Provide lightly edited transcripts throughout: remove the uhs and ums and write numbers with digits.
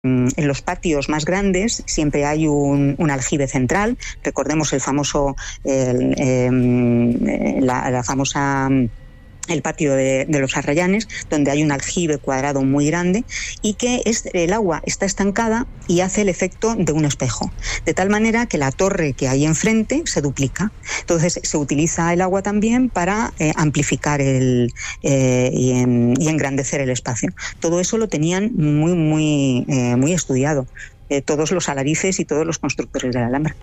en los patios más grandes siempre hay un aljibe central. Recordemos el famoso, la famosa... el patio de los Arrayanes, donde hay un aljibe cuadrado muy grande y que el agua está estancada y hace el efecto de un espejo, de tal manera que la torre que hay enfrente se duplica. Entonces se utiliza el agua también para amplificar y engrandecer el espacio. Todo eso lo tenían muy estudiado, todos los alarices y todos los constructores de la Alhambra.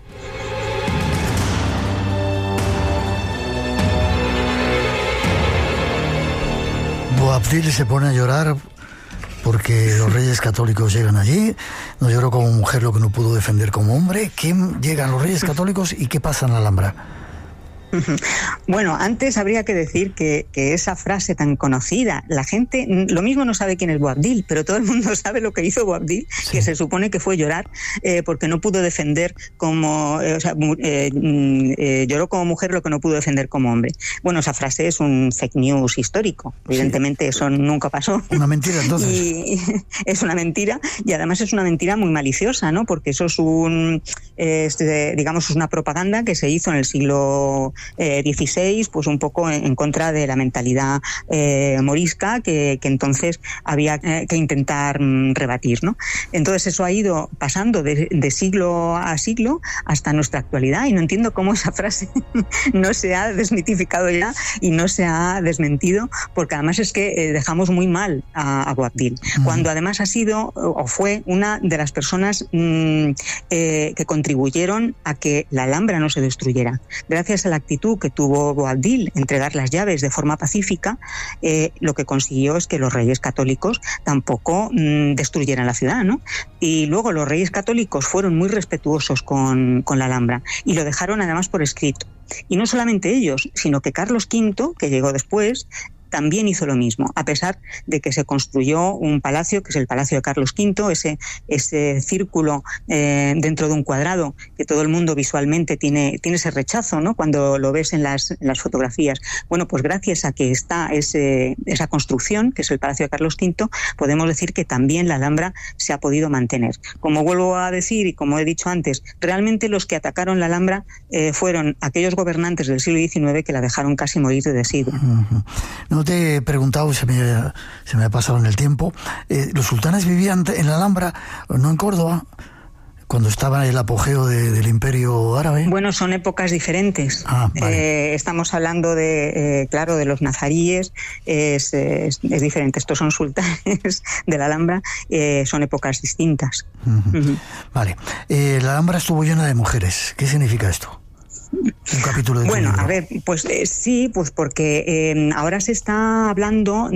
Boabdil se pone a llorar porque los reyes católicos llegan allí. No lloró como mujer lo que no pudo defender como hombre. ¿Quién llegan los reyes católicos y qué pasa en la Alhambra? Bueno, antes habría que decir que esa frase tan conocida, la gente lo mismo no sabe quién es Boabdil, pero todo el mundo sabe lo que hizo Boabdil, sí. Que se supone que fue llorar porque no pudo defender lloró como mujer lo que no pudo defender como hombre. Bueno, esa frase es un fake news histórico, evidentemente sí. Eso nunca pasó. Una mentira, entonces. Y es una mentira, y además es una mentira muy maliciosa, ¿no? Porque eso es digamos, es una propaganda que se hizo en el siglo XVI, pues un poco en contra de la mentalidad morisca que entonces había que intentar rebatir, ¿no? Entonces eso ha ido pasando de siglo a siglo hasta nuestra actualidad, y no entiendo cómo esa frase no se ha desmitificado ya y no se ha desmentido, porque además es que dejamos muy mal a Boabdil, cuando además ha sido o fue una de las personas que contribuyeron a que la Alhambra no se destruyera. Gracias a la actitud que tuvo Boabdil, entregar las llaves de forma pacífica, lo que consiguió es que los reyes católicos tampoco destruyeran la ciudad, ¿no? Y luego los reyes católicos fueron muy respetuosos con la Alhambra y lo dejaron además por escrito. Y no solamente ellos, sino que Carlos V, que llegó después, también hizo lo mismo, a pesar de que se construyó un palacio, que es el Palacio de Carlos V, ese círculo dentro de un cuadrado, que todo el mundo visualmente tiene ese rechazo, ¿no? Cuando lo ves en las fotografías. Bueno, pues gracias a que está esa construcción, que es el Palacio de Carlos V, podemos decir que también la Alhambra se ha podido mantener. Como vuelvo a decir y como he dicho antes, realmente los que atacaron la Alhambra fueron aquellos gobernantes del siglo XIX que la dejaron casi morir de desidia. No te he preguntado, se me ha pasado en el tiempo. ¿Los sultanes vivían en la Alhambra, no en Córdoba, cuando estaba el apogeo del Imperio Árabe? Bueno, son épocas diferentes. Vale. Estamos hablando de los nazaríes, es diferente. Estos son sultanes de la Alhambra, son épocas distintas. Vale. La Alhambra estuvo llena de mujeres. ¿Qué significa esto? Un capítulo de Bueno, a ver, pues sí, pues porque ahora se está hablando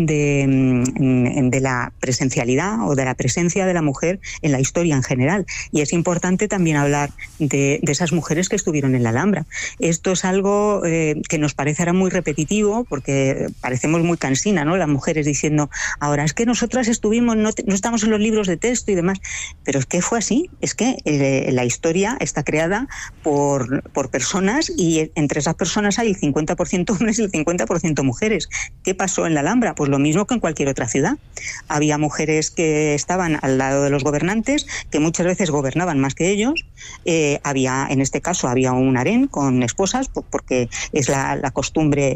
de la presencialidad o de la presencia de la mujer en la historia en general, y es importante también hablar de esas mujeres que estuvieron en la Alhambra. Esto es algo que nos parece ahora muy repetitivo, porque parecemos muy cansina, ¿no? Las mujeres diciendo, ahora es que nosotras estuvimos, no estamos en los libros de texto y demás, pero es que fue así, es que la historia está creada por personas, y entre esas personas hay el 50% hombres y el 50% mujeres. ¿Qué pasó en la Alhambra? Pues lo mismo que en cualquier otra ciudad. Había mujeres que estaban al lado de los gobernantes, que muchas veces gobernaban más que ellos. En este caso había un harén con esposas, porque es era la costumbre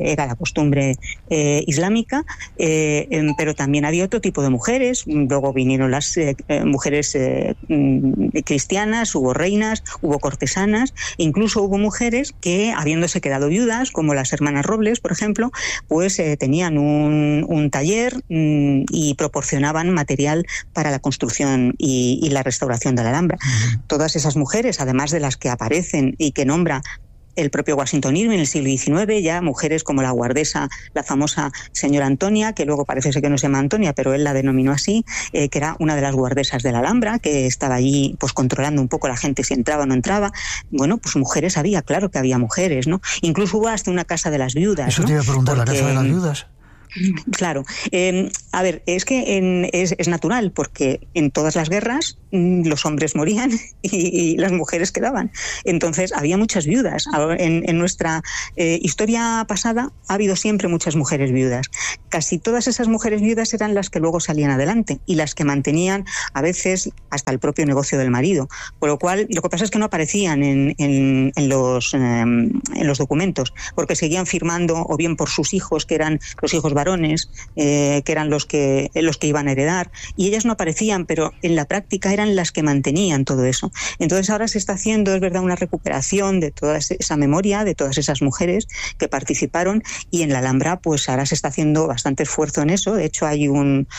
islámica, pero también había otro tipo de mujeres. Luego vinieron las mujeres cristianas, hubo reinas, hubo cortesanas, incluso hubo mujeres que, habiéndose quedado viudas, como las hermanas Robles, por ejemplo, pues tenían un taller y proporcionaban material para la construcción y la restauración de la Alhambra. Todas esas mujeres, además de las que aparecen y que nombra el propio Washington Irving en el siglo XIX, ya mujeres como la guardesa, la famosa señora Antonia, que luego parece ser que no se llama Antonia, pero él la denominó así, que era una de las guardesas de la Alhambra, que estaba allí pues controlando un poco la gente si entraba o no entraba. Bueno, pues mujeres había, claro que había mujeres, ¿no? Incluso hubo hasta una casa de las viudas. Eso, ¿no? Te iba a preguntar, ¿la casa de las viudas? Claro. A ver, es que es natural, porque en todas las guerras los hombres morían y las mujeres quedaban. Entonces había muchas viudas. En nuestra historia pasada ha habido siempre muchas mujeres viudas. Casi todas esas mujeres viudas eran las que luego salían adelante y las que mantenían a veces hasta el propio negocio del marido. Por lo cual, lo que pasa es que no aparecían en los documentos, porque seguían firmando o bien por sus hijos, que eran los hijos varones, que eran los que iban a heredar, y ellas no aparecían, pero en la práctica eran las que mantenían todo eso. Entonces ahora se está haciendo, es verdad, una recuperación de toda esa memoria, de todas esas mujeres que participaron, y en la Alhambra pues ahora se está haciendo bastante esfuerzo en eso. De hecho hay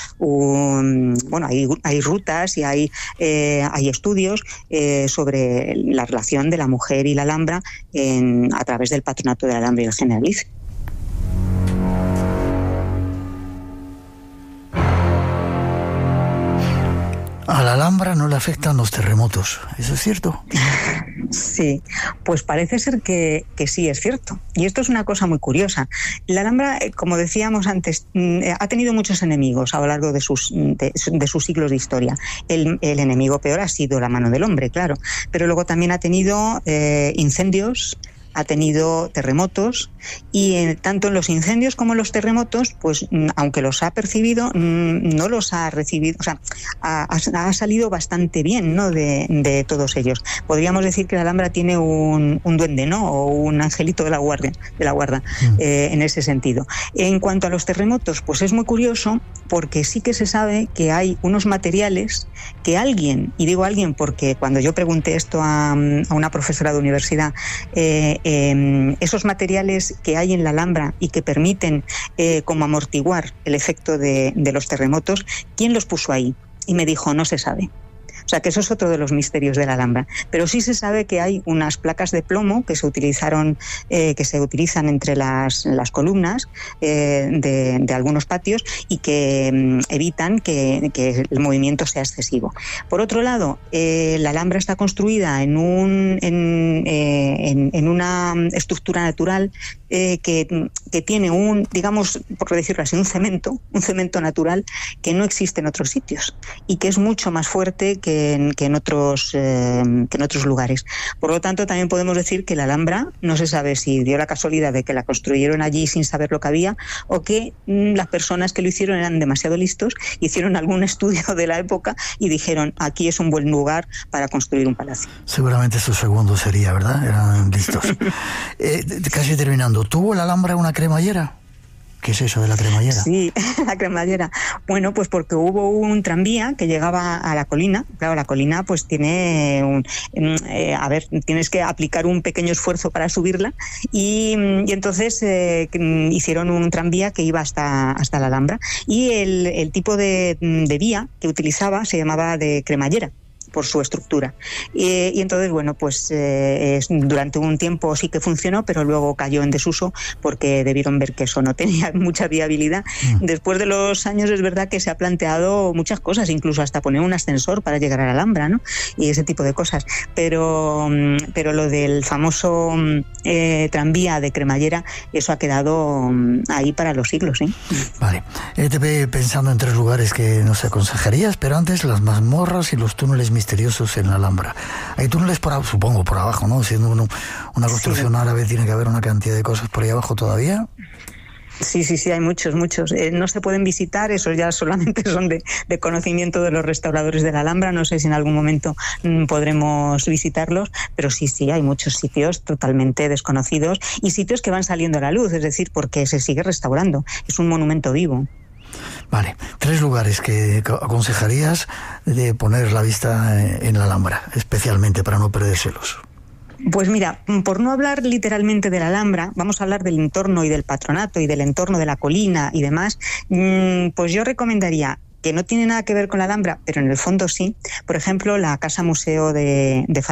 hay rutas y hay estudios sobre la relación de la mujer y la Alhambra a través del Patronato de la Alhambra y el Generalife. A la Alhambra no le afectan los terremotos, ¿eso es cierto? Sí, pues parece ser que sí es cierto. Y esto es una cosa muy curiosa. La Alhambra, como decíamos antes, ha tenido muchos enemigos a lo largo de sus siglos de historia. El enemigo peor ha sido la mano del hombre, claro. Pero luego también ha tenido incendios, ha tenido terremotos, y tanto en los incendios como en los terremotos, pues aunque los ha percibido, no los ha recibido, o sea, ha salido bastante bien, ¿no?, de todos ellos. Podríamos decir que la Alhambra tiene un duende, ¿no?, o un angelito de la guarda, en ese sentido. En cuanto a los terremotos, pues es muy curioso, porque sí que se sabe que hay unos materiales que alguien, y digo alguien porque cuando yo pregunté esto a una profesora de universidad, esos materiales que hay en la Alhambra y que permiten como amortiguar el efecto de los terremotos, ¿quién los puso ahí? Y me dijo, no se sabe. O sea, que eso es otro de los misterios de la Alhambra. Pero sí se sabe que hay unas placas de plomo que se utilizan entre las columnas de algunos patios y que evitan que el movimiento sea excesivo. Por otro lado, la Alhambra está construida en una estructura natural que tiene digamos, por decirlo así, un cemento natural que no existe en otros sitios y que es mucho más fuerte que en otros lugares. Por lo tanto, también podemos decir que la Alhambra no se sabe si dio la casualidad de que la construyeron allí sin saber lo que había, o que las personas que lo hicieron eran demasiado listos, hicieron algún estudio de la época y dijeron, aquí es un buen lugar para construir un palacio. Seguramente su segundo sería, ¿verdad? Eran listos. Casi terminando, ¿tuvo la Alhambra una cremallera? ¿Qué es eso de la cremallera? Sí, la cremallera. Bueno, pues porque hubo un tranvía que llegaba a la colina. Claro, la colina pues tiene tienes que aplicar un pequeño esfuerzo para subirla, y entonces hicieron un tranvía que iba hasta la Alhambra, y el tipo de vía que utilizaba se llamaba de cremallera por su estructura. Y entonces, bueno, pues durante un tiempo sí que funcionó, pero luego cayó en desuso porque debieron ver que eso no tenía mucha viabilidad. Después de los años es verdad que se ha planteado muchas cosas, incluso hasta poner un ascensor para llegar a la Alhambra, ¿no?, y ese tipo de cosas. Pero lo del famoso tranvía de cremallera, eso ha quedado ahí para los siglos, ¿eh? Vale. Te ve pensando en 3 lugares que nos aconsejarías, pero antes las mazmorras y los túneles misteriosos en la Alhambra. Hay túneles supongo por abajo, ¿no? Siendo una construcción árabe, tiene que haber una cantidad de cosas por ahí abajo todavía. Sí, hay muchos. No se pueden visitar, esos ya solamente son de conocimiento de los restauradores de la Alhambra. No sé si en algún momento podremos visitarlos, pero sí, hay muchos sitios totalmente desconocidos y sitios que van saliendo a la luz, es decir, porque se sigue restaurando. Es un monumento vivo. Vale, 3 lugares que aconsejarías de poner la vista en la Alhambra, especialmente para no perdérselos. Pues mira, por no hablar literalmente de la Alhambra, vamos a hablar del entorno y del patronato y del entorno de la colina y demás. Pues yo recomendaría, que no tiene nada que ver con la Alhambra, pero en el fondo sí, por ejemplo, la Casa Museo de Falla,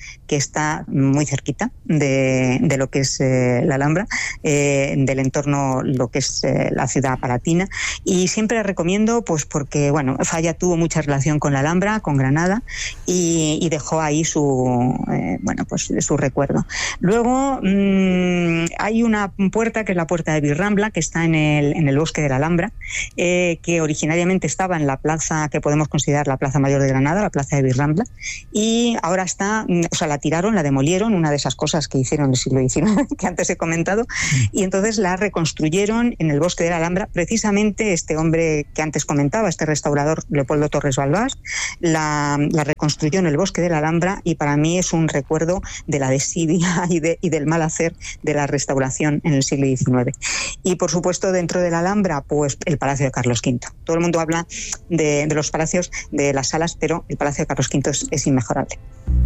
que está muy cerquita de lo que es la Alhambra, del entorno, lo que es la ciudad palatina, y siempre la recomiendo pues porque, bueno, Falla tuvo mucha relación con la Alhambra, con Granada, y dejó ahí su recuerdo. Luego hay una puerta que es la puerta de Virrambla, que está en el bosque de la Alhambra, que originariamente estaba en la plaza que podemos considerar la plaza mayor de Granada, la plaza de Virrambla, y ahora está, o sea, la tiraron, la demolieron, una de esas cosas que hicieron en el siglo XIX, que antes he comentado, y entonces la reconstruyeron en el bosque de la Alhambra. Precisamente este hombre que antes comentaba, este restaurador Leopoldo Torres Balbás, la reconstruyó en el bosque de la Alhambra, y para mí es un recuerdo de la desidia y del mal hacer de la restauración en el siglo XIX. Y por supuesto, dentro de la Alhambra, pues el Palacio de Carlos V. Todo el mundo habla de los palacios, de las salas, pero el Palacio de Carlos V es inmejorable.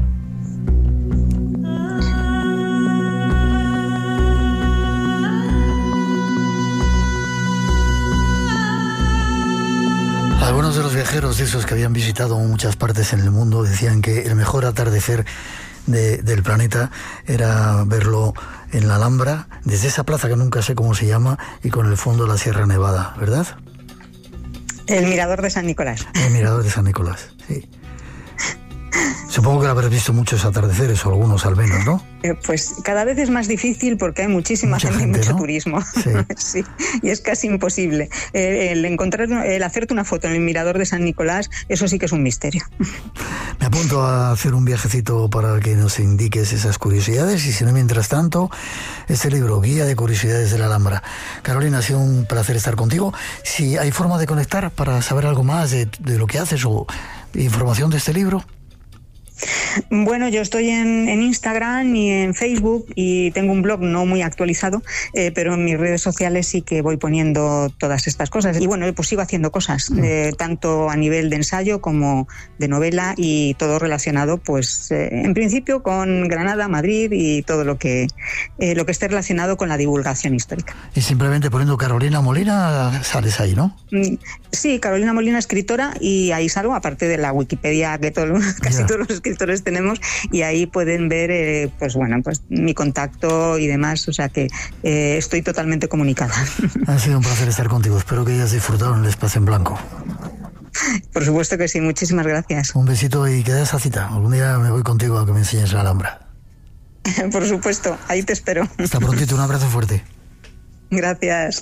Algunos de los viajeros de esos que habían visitado muchas partes en el mundo decían que el mejor atardecer del planeta era verlo en la Alhambra, desde esa plaza que nunca sé cómo se llama, y con el fondo de la Sierra Nevada, ¿verdad? El Mirador de San Nicolás. El Mirador de San Nicolás, sí. Supongo que lo habrás visto muchos atardeceres, o algunos al menos, ¿no? Pues cada vez es más difícil porque hay mucha gente y mucho, ¿no? Turismo. Sí. Sí, y es casi imposible. El hacerte una foto en el Mirador de San Nicolás, eso sí que es un misterio. Me apunto a hacer un viajecito para que nos indiques esas curiosidades, y si no, mientras tanto, este libro, Guía de Curiosidades de la Alhambra. Carolina, ha sido un placer estar contigo. Si hay forma de conectar para saber algo más de lo que haces o información de este libro. Bueno, yo estoy en Instagram y en Facebook, y tengo un blog no muy actualizado, pero en mis redes sociales sí que voy poniendo todas estas cosas. Y bueno, pues sigo haciendo cosas, tanto a nivel de ensayo como de novela, y todo relacionado, pues en principio con Granada, Madrid y todo lo que esté relacionado con la divulgación histórica. Y simplemente poniendo Carolina Molina sales ahí, ¿no? Sí, Carolina Molina, escritora, y ahí salgo, aparte de la Wikipedia que casi todos los escritores tenemos, y ahí pueden ver pues mi contacto y demás, o sea que estoy totalmente comunicada. Ha sido un placer estar contigo, espero que hayas disfrutado en el espacio en blanco. Por supuesto que sí, muchísimas gracias. Un besito y queda esa cita, algún día me voy contigo a que me enseñes la Alhambra. Por supuesto, ahí te espero. Hasta prontito, un abrazo fuerte. Gracias.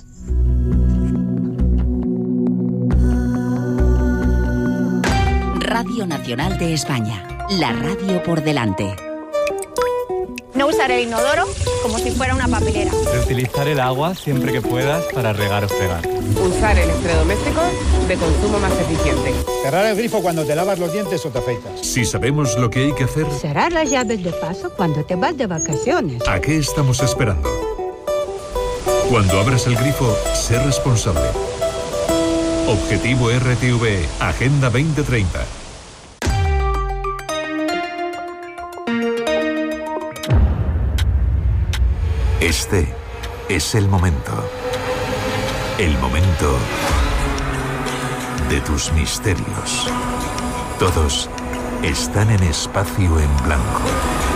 Radio Nacional de España, la radio por delante. No usar el inodoro como si fuera una papelera. Reutilizar el agua siempre que puedas para regar o fregar. Usar electrodomésticos de consumo más eficiente. Cerrar el grifo cuando te lavas los dientes o te afeitas. Si sabemos lo que hay que hacer... Cerrar las llaves de paso cuando te vas de vacaciones. ¿A qué estamos esperando? Cuando abras el grifo, sé responsable. Objetivo RTV, Agenda 2030. Este es el momento. El momento de tus misterios. Todos están en espacio en blanco.